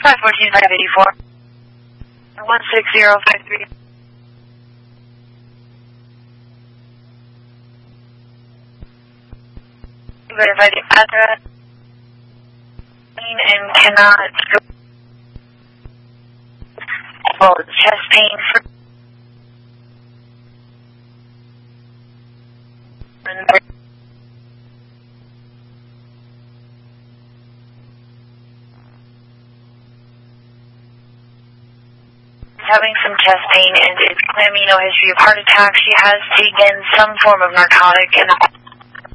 514-584. 16053. Verify the address and cannot go for chest pain for having some chest pain and is claiming no history of heart attack. She has taken some form of narcotic and